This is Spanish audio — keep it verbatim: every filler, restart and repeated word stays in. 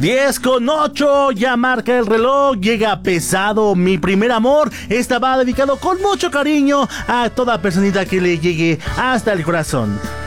diez con ocho, ya marca el reloj, llega Pesado, mi primer amor. Esta va dedicado con mucho cariño a toda personita que le llegue hasta el corazón.